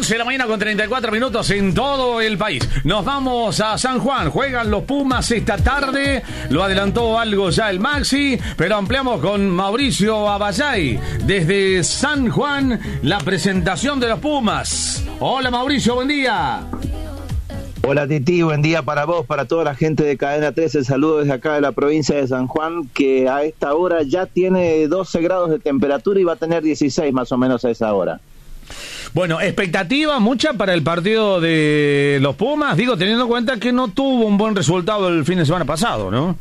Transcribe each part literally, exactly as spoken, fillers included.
once de la mañana con treinta y cuatro minutos en todo el país. Nos vamos a San Juan. Juegan los Pumas esta tarde. Lo adelantó algo ya el Maxi, pero ampliamos con Mauricio Abayay. Desde San Juan, la presentación de los Pumas. Hola Mauricio, buen día. Hola Titi, buen día para vos, para toda la gente de Cadena trece. El saludo desde acá de la provincia de San Juan, que a esta hora ya tiene doce grados de temperatura y va a tener dieciséis más o menos a esa hora. Bueno, expectativa mucha para el partido de los Pumas, digo, teniendo en cuenta que no tuvo un buen resultado el fin de semana pasado, ¿no?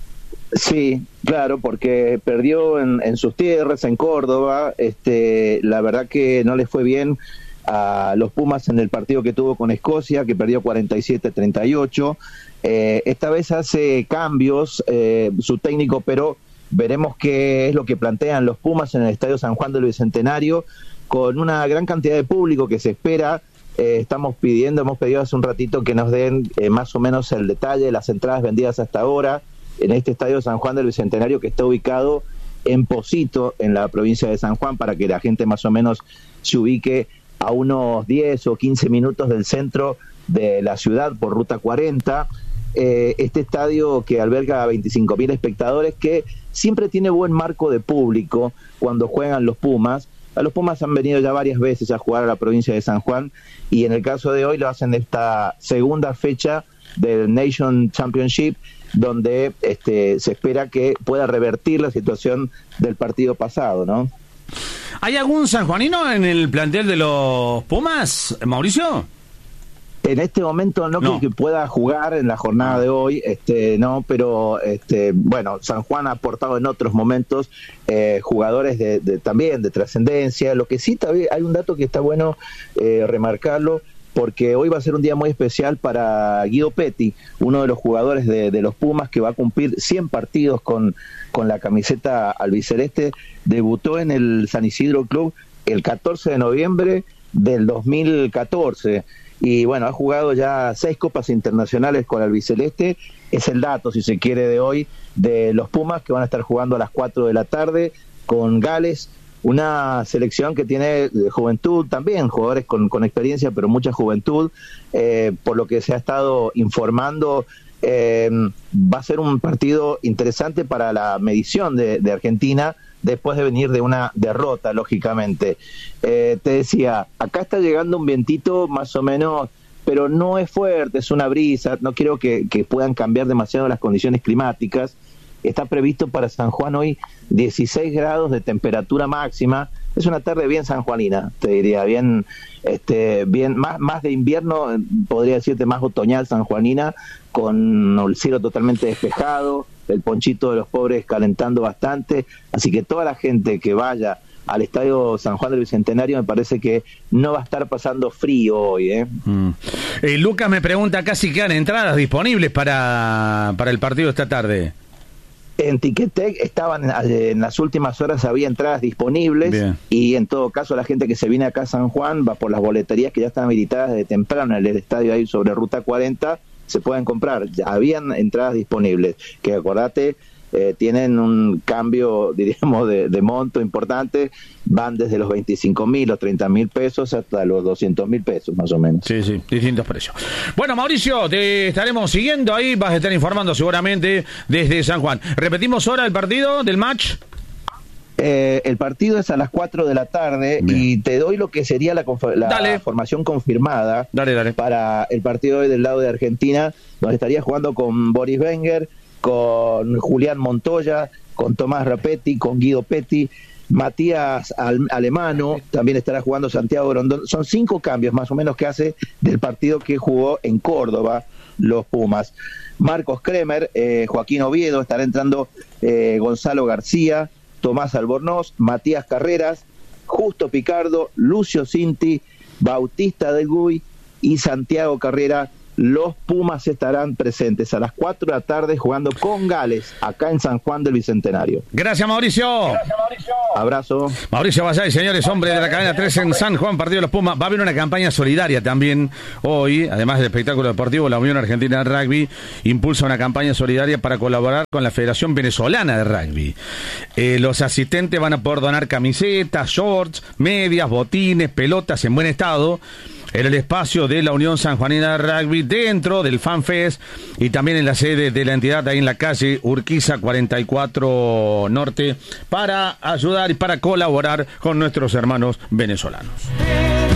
Sí, claro, porque perdió en, en sus tierras, en Córdoba. Este, la verdad que no les fue bien a los Pumas en el partido que tuvo con Escocia, que perdió cuarenta y siete a treinta y ocho. Eh, esta vez hace cambios eh, su técnico, pero veremos qué es lo que plantean los Pumas en el Estadio San Juan del Bicentenario, con una gran cantidad de público que se espera. Eh, estamos pidiendo, hemos pedido hace un ratito que nos den eh, más o menos el detalle de las entradas vendidas hasta ahora en este Estadio San Juan del Bicentenario, que está ubicado en Pocito, en la provincia de San Juan, para que la gente más o menos se ubique a unos diez o quince minutos del centro de la ciudad por Ruta cuarenta. Eh, este estadio que alberga a veinticinco mil espectadores, que siempre tiene buen marco de público cuando juegan los Pumas. A los Pumas han venido ya varias veces a jugar a la provincia de San Juan, y en el caso de hoy lo hacen esta segunda fecha del Nation Championship, donde este, se espera que pueda revertir la situación del partido pasado, ¿no? ¿Hay algún sanjuanino en el plantel de los Pumas, Mauricio? En este momento no, no. creo que pueda jugar en la jornada de hoy, este, no, pero este, bueno, San Juan ha aportado en otros momentos eh, jugadores de, de, también de trascendencia. Lo que sí, hay un dato que está bueno eh, remarcarlo, porque hoy va a ser un día muy especial para Guido Petti, uno de los jugadores de, de los Pumas, que va a cumplir cien partidos con, con la camiseta albiceleste. Debutó en el San Isidro Club el catorce de noviembre del dos mil catorce, y bueno, ha jugado ya seis copas internacionales con el albiceleste. Es el dato, si se quiere, de hoy de los Pumas, que van a estar jugando a las cuatro de la tarde con Gales, una selección que tiene juventud también, jugadores con, con experiencia, pero mucha juventud. Eh, por lo que se ha estado informando, eh, va a ser un partido interesante para la medición de, de Argentina, después de venir de una derrota, lógicamente. Eh, te decía, acá está llegando un vientito más o menos, pero no es fuerte, es una brisa. No quiero que, que puedan cambiar demasiado las condiciones climáticas. Está previsto para San Juan hoy dieciséis grados de temperatura máxima. Es una tarde bien sanjuanina, te diría, bien, este, bien, más, más de invierno, podría decirte más otoñal sanjuanina, con el cielo totalmente despejado, el ponchito de los pobres calentando bastante. Así que toda la gente que vaya al Estadio San Juan del Bicentenario, me parece que no va a estar pasando frío hoy, ¿eh? Mm. Eh, Lucas me pregunta acá si quedan entradas disponibles para, para el partido esta tarde. En Ticketek estaban, en las últimas horas había entradas disponibles. Bien. Y en todo caso la gente que se viene acá a San Juan va por las boleterías que ya están habilitadas desde temprano en el estadio ahí sobre Ruta cuarenta, se pueden comprar. Ya habían entradas disponibles, que acordate, eh, tienen un cambio, diríamos, de, de monto importante. Van desde los veinticinco mil o treinta mil pesos hasta los doscientos mil pesos, más o menos. Sí, sí, distintos precios. Bueno, Mauricio, te estaremos siguiendo ahí, vas a estar informando seguramente desde San Juan. ¿Repetimos hora del partido, del match? Eh, el partido es a las cuatro de la tarde. Bien. Y te doy lo que sería la, la formación confirmada. Dale, dale. Para el partido de hoy del lado de Argentina, donde estaría jugando con Boris Wenger, con Julián Montoya, con Tomás Rapetti, con Guido Petti, Matías Alemano, también estará jugando Santiago Grondón. Son cinco cambios más o menos que hace del partido que jugó en Córdoba los Pumas. Marcos Kremer, eh, Joaquín Oviedo, estará entrando eh, Gonzalo García, Tomás Albornoz, Matías Carreras, Justo Picardo, Lucio Cinti, Bautista Del Guy y Santiago Carrera, los Pumas estarán presentes a las cuatro de la tarde jugando con Gales, acá en San Juan del Bicentenario. Gracias, Mauricio. Gracias, Mauricio. Abrazo. Mauricio Aballay, señores, hombre de la cadena tres en San Juan, partido de los Pumas. Va a haber una campaña solidaria también hoy, además del espectáculo deportivo. La Unión Argentina de Rugby impulsa una campaña solidaria para colaborar con la Federación Venezolana de Rugby. Eh, los asistentes van a poder donar camisetas, shorts, medias, botines, pelotas en buen estado en el espacio de la Unión Sanjuanina de Rugby, dentro del FanFest y también en la sede de la entidad, ahí en la calle Urquiza cuarenta y cuatro Norte, para ayudar y para colaborar con nuestros hermanos venezolanos.